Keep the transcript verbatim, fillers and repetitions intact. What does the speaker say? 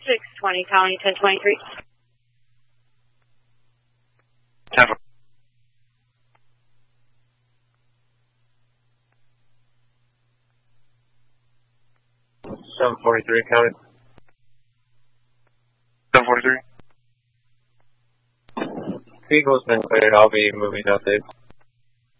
six twenty, County ten twenty-three. ten. seven forty-three, County. seven forty-three. Vehicle's been cleared. I'll be moving update.